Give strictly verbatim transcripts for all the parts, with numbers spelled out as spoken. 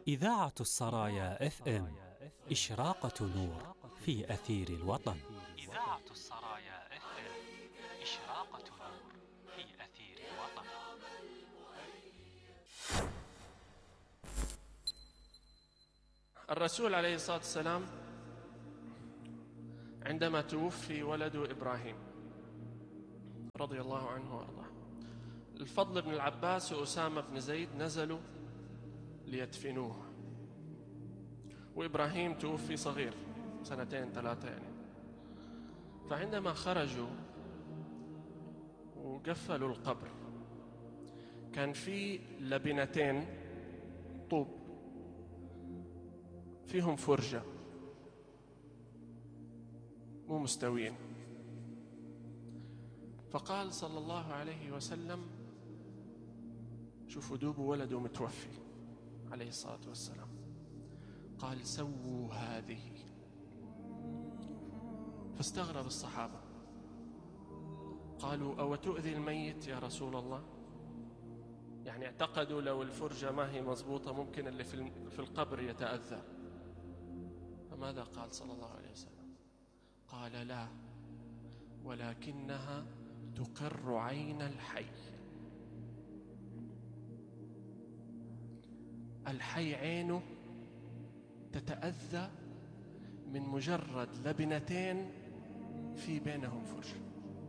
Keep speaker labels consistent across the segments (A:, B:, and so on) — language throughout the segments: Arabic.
A: إذاعة السرايا اف ام، إشراقة نور في أثير الوطن. إذاعة السرايا اف ام، إشراقة نور في أثير الوطن.
B: الرسول عليه الصلاة والسلام عندما توفي ولده إبراهيم رضي الله عنه وأرضاه، الفضل بن العباس وأسامة بن زيد نزلوا ليدفنوه، وإبراهيم توفي صغير سنتين ثلاثة يعني. فعندما خرجوا وقفلوا القبر كان في لبنتين طوب فيهم فرجة مو مستويين، فقال صلى الله عليه وسلم: شوفوا دوب ولده متوفي عليه الصلاة والسلام، قال: سووا هذه. فاستغرب الصحابة، قالوا: أو تؤذي الميت يا رسول الله؟ يعني اعتقدوا لو الفرجة ما هي مضبوطة ممكن اللي في القبر يتأذى. فماذا قال صلى الله عليه وسلم؟ قال: لا، ولكنها تقر عين الحي. الحي عينه تتأذى من مجرد لبنتين في بينهم فرجة.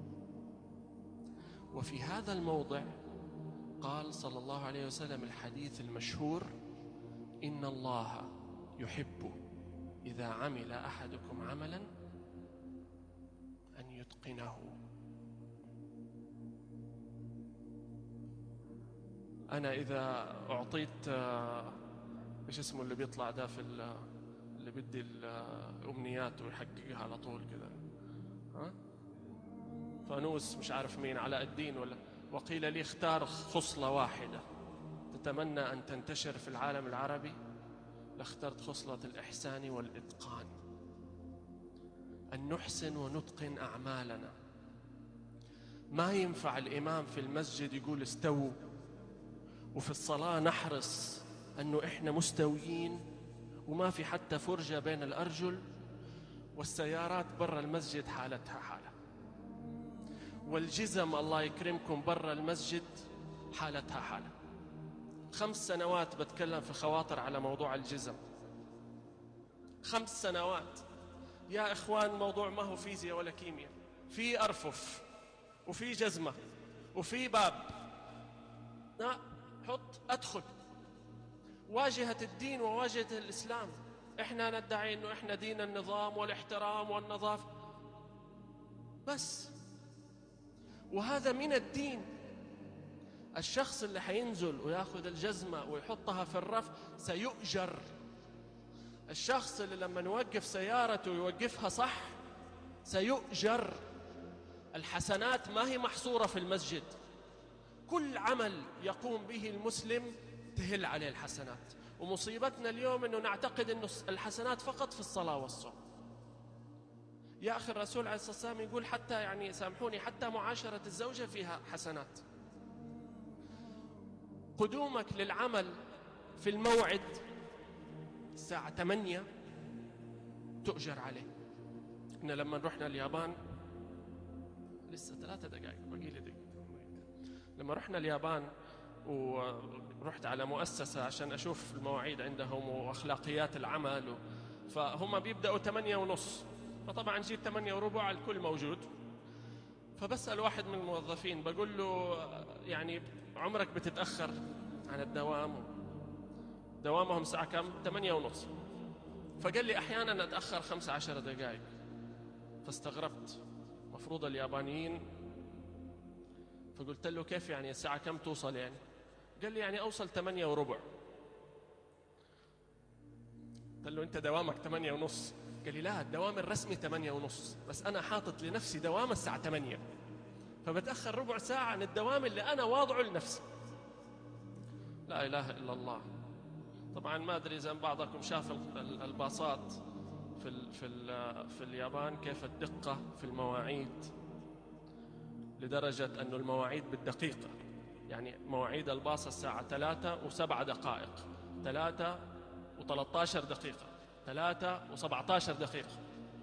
B: وفي هذا الموضع قال صلى الله عليه وسلم الحديث المشهور: إن الله يحب إذا عمل أحدكم عملا أن يتقنه. أنا إذا أعطيت إيش اسمه اللي بيطلع ده في اللي بدي الأمنيات ويحققها على طول كذا، ها؟ فانوس مش عارف مين، علاء الدين ولا، وقيل لي اختار خصلة واحدة تتمنى أن تنتشر في العالم العربي، لاخترت خصلة الإحسان والإتقان، أن نحسن ونتقن أعمالنا. ما ينفع الإمام في المسجد يقول استووا، وفي الصلاة نحرص أنه إحنا مستويين وما في حتى فرجة بين الأرجل، والسيارات برا المسجد حالتها حالة، والجزم الله يكرمكم برا المسجد حالتها حالة. خمس سنوات بتكلم في خواطر على موضوع الجزم، خمس سنوات يا إخوان. موضوع ما هو فيزياء ولا كيمياء، في أرفف وفي جزمة وفي باب، لا حط أدخل. واجهة الدين وواجهة الإسلام. إحنا ندعي أنه إحنا دين النظام والاحترام والنظافة بس، وهذا من الدين. الشخص اللي حينزل ويأخذ الجزمة ويحطها في الرف سيؤجر. الشخص اللي لما نوقف سيارته ويوقفها صح سيؤجر. الحسنات ما هي محصورة في المسجد، كل عمل يقوم به المسلم تهل عليه الحسنات. ومصيبتنا اليوم أنه نعتقد أن الحسنات فقط في الصلاة والصوم. يا أخي الرسول عليه الصلاة والسلام يقول حتى، يعني سامحوني، حتى معاشرة الزوجة فيها حسنات. قدومك للعمل في الموعد الساعة ثمانية تؤجر عليه. إحنا لما رحنا اليابان، لسه ثلاثة دقائق باقي لي دقيقة، لما رحنا اليابان ورحت على مؤسسة عشان أشوف المواعيد عندهم وأخلاقيات العمل، فهم بيبدأوا ثمانية ونص، فطبعا جيت ثمانية وربع الكل موجود. فبسأل واحد من الموظفين بقول له: يعني عمرك بتتأخر عن الدوام؟ دوامهم ساعة كم؟ ثمانية ونص. فقال لي: أحيانا أتأخر خمسة عشر دقائق. فاستغربت، مفروض اليابانيين. فقلت له: كيف يعني الساعة كم توصل يعني؟ قال لي: يعني أوصل ثمانية وربع. قلت له: أنت دوامك ثمانية ونص؟ قال لي: لا، الدوام الرسمي ثمانية ونص، بس أنا حاطط لنفسي دوام الساعة ثمانية، فبتأخر ربع ساعة عن الدوام اللي أنا واضعه لنفسي. لا إله إلا الله. طبعا ما أدري إذا بعضكم شاف الباصات في ال في ال في اليابان كيف الدقة في المواعيد، لدرجة أن المواعيد بالدقيقة. يعني مواعيد الباص الساعة ثلاثة وسبع دقائق، ثلاثة وثلاثة عشر دقيقة، ثلاثة وسبعة عشر دقيقة.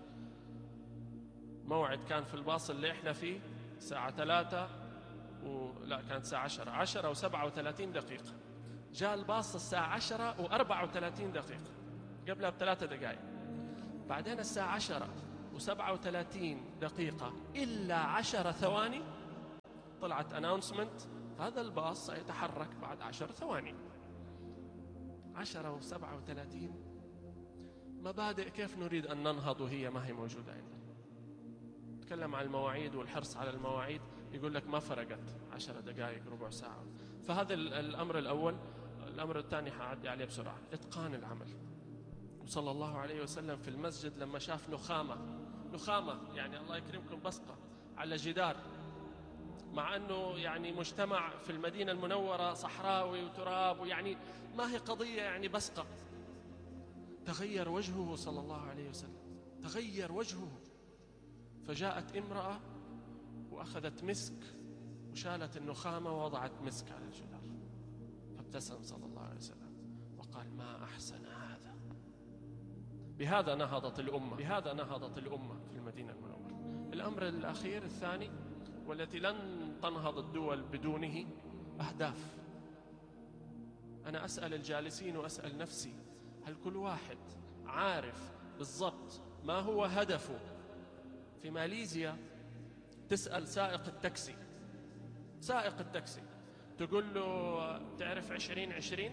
B: موعد كان في الباص اللي احنا فيه الساعة ثلاثة و... لا كانت الساعة عشرة عشرة وسبعة وثلاثين دقيقة. جاء الباص الساعة عشرة وأربعة وثلاثين دقيقة، قبلها بثلاثة دقائق. بعدين الساعة عشرة وسبعة وثلاثين دقيقة إلا عشر ثواني طلعت أناونسمنت: هذا الباص سيتحرك بعد عشر ثواني. عشرة وسبعة وثلاثين. مبادئ كيف نريد أن ننهض وهي ما هي موجودة عندنا. نتكلم عن المواعيد والحرص على المواعيد، يقول لك ما فرقت عشر دقائق ربع ساعة. فهذا الأمر الأول. الأمر الثاني حأعدي عليه بسرعة: إتقان العمل. وصلى الله عليه وسلم في المسجد لما شاف نخامة نخامة يعني الله يكرمكم بصقة على جدار، مع أنه يعني مجتمع في المدينة المنورة صحراوي وتراب، ويعني ما هي قضية يعني بصقة، تغير وجهه صلى الله عليه وسلم، تغير وجهه. فجاءت امرأة وأخذت مسك وشالت النخامة ووضعت مسك على الجدار، فابتسم صلى الله عليه وسلم وقال: ما أحسن هذا. بهذا نهضت الأمة، بهذا نهضت الأمة في المدينة المنورة. الأمر الأخير الثاني والتي لن تنهض الدول بدونه: أهداف. أنا أسأل الجالسين وأسأل نفسي: هل كل واحد عارف بالضبط ما هو هدفه؟ في ماليزيا تسأل سائق التاكسي سائق التاكسي تقول له: تعرف عشرين عشرين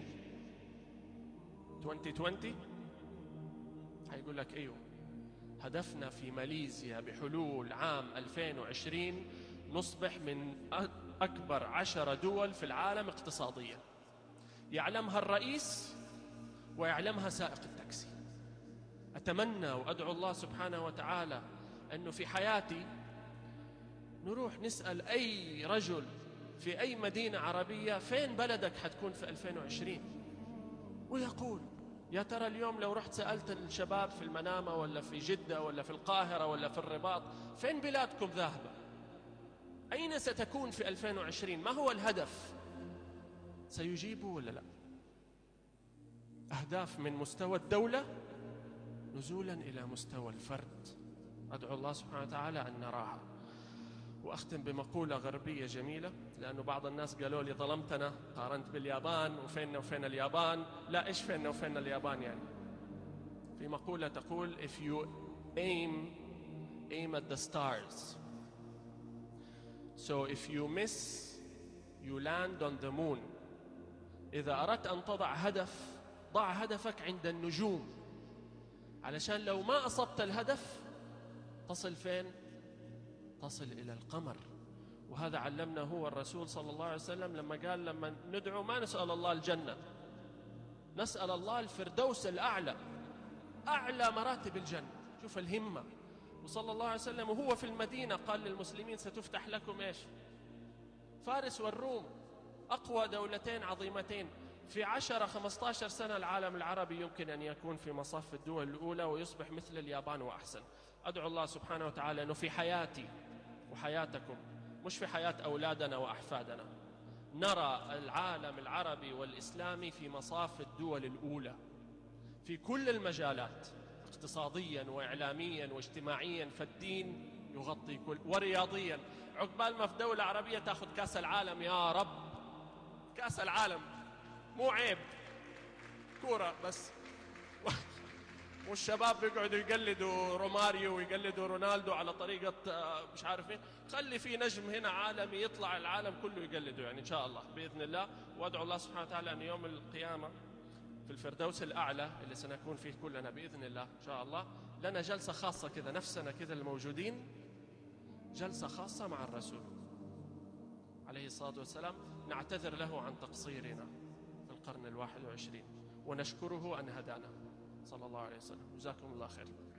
B: عشرين عشرين؟ هيقول لك: أيوه، هدفنا في ماليزيا بحلول عام ألفين وعشرين نصبح من أكبر عشر دول في العالم اقتصاديا. يعلمها الرئيس ويعلمها سائق التاكسي. أتمنى وأدعو الله سبحانه وتعالى أنه في حياتي نروح نسأل أي رجل في أي مدينة عربية: فين بلدك حتكون في ألفين وعشرين؟ ويقول: يا ترى اليوم لو رحت سألت الشباب في المنامة ولا في جدة ولا في القاهرة ولا في الرباط: فين بلادكم ذاهبة؟ أين ستكون في ألفين وعشرين؟ ما هو الهدف؟ سيجيبوا ولا لا؟ أهداف من مستوى الدولة نزولا إلى مستوى الفرد. أدعو الله سبحانه وتعالى أن نراها. وأختم بمقولة غربية جميلة، لأنه بعض الناس قالوا لي: ظلمتنا، قارنت باليابان وفيننا وفين اليابان. لا، إيش فيننا وفين اليابان يعني؟ في مقولة تقول: if you aim aim at the stars, so if you miss you land on the moon. إذا أردت أن تضع هدف، ضع هدفك عند النجوم، علشان لو ما أصبت الهدف تصل فين؟ تصل إلى القمر. وهذا علمنا هو الرسول صلى الله عليه وسلم لما قال: لما ندعو ما نسأل الله الجنة، نسأل الله الفردوس الأعلى، أعلى مراتب الجنة. شوف الهمة. وصلى الله عليه وسلم وهو في المدينة قال للمسلمين: ستفتح لكم إيش؟ فارس والروم، أقوى دولتين عظيمتين. في عشرة خمسة عشر سنة العالم العربي يمكن أن يكون في مصاف الدول الأولى ويصبح مثل اليابان وأحسن. أدعو الله سبحانه وتعالى أنه في حياتي وحياتكم، مش في حياة أولادنا وأحفادنا، نرى العالم العربي والإسلامي في مصاف الدول الأولى في كل المجالات، اقتصاديا وإعلاميا واجتماعيا، فالدين يغطي كل، ورياضيا. عقبال ما في دولة عربية تأخذ كأس العالم، يا رب، كأس العالم مو عيب، كورة بس. والشباب بيقعدوا يقلدوا روماريو ويقلدوا رونالدو على طريقة مش عارف ايه. خلي في نجم هنا عالمي يطلع العالم كله يقلده يعني إن شاء الله بإذن الله. وأدعو الله سبحانه وتعالى أن يوم القيامة في الفردوس الأعلى اللي سنكون فيه كلنا بإذن الله إن شاء الله، لنا جلسة خاصة كذا، نفسنا كذا الموجودين، جلسة خاصة مع الرسول عليه الصلاة والسلام، نعتذر له عن تقصيرنا في القرن الواحد وعشرين ونشكره أن هدانا صلى الله عليه وسلم. جزاكم الله خير.